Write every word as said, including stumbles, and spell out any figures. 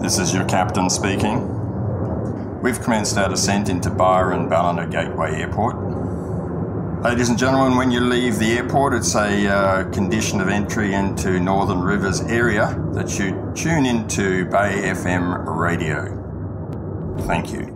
This is your captain speaking. We've commenced our descent into Byron Ballina Gateway Airport. Ladies and gentlemen, when you leave the airport, it's a uh, condition of entry into Northern Rivers area that you tune into Bay F M radio. Thank you.